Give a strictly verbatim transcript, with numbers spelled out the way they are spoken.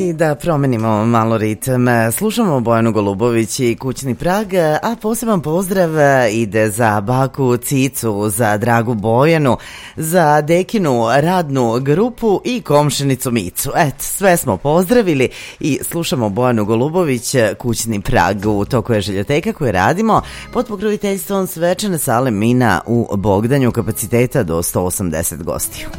I da promenimo malo ritam, slušamo Bojanu Golubović i Kućni prag, a poseban pozdrav ide za baku Cicu, za dragu Bojanu, za dekinu radnu grupu i komšinicu Micu. Eto, sve smo pozdravili i slušamo Bojanu Golubović, Kućni prag. U toku je željoteka koju radimo pod pokroviteljstvom svečane sale Mina u Bogdanju, kapaciteta do sto osamdeset gostiju.